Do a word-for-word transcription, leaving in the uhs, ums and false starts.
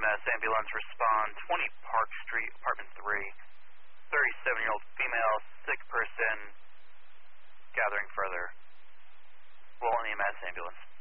M S ambulance, respond twenty Park Street, apartment three. thirty-seven-year-old female, sick person, gathering further. Roll an E M S ambulance.